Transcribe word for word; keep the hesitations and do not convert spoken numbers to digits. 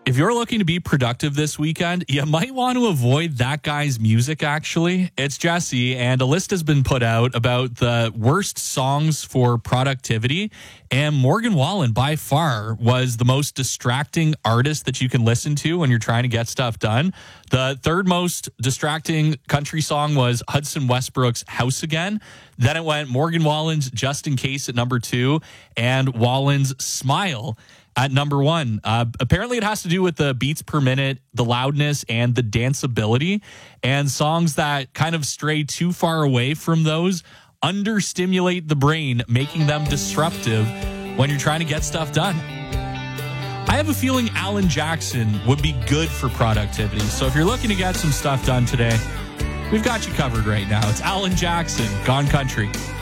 If you're looking to be productive this weekend, you might want to avoid that guy's music, actually. It's Jesse, and a list has been put out about the worst songs for productivity. And Morgan Wallen, by far, was the most distracting artist that you can listen to when you're trying to get stuff done. The third most distracting country song was Hudson Westbrook's House Again. Then it went Morgan Wallen's Just in Case at number two, and Wallen's Smile at number one. Uh, apparently it has to do with the beats per minute, the loudness, and the danceability. And songs that kind of stray too far away from those understimulate the brain, making them disruptive when you're trying to get stuff done. I have a feeling Alan Jackson would be good for productivity. So if you're looking to get some stuff done today, we've got you covered right now. It's Alan Jackson, Gone Country.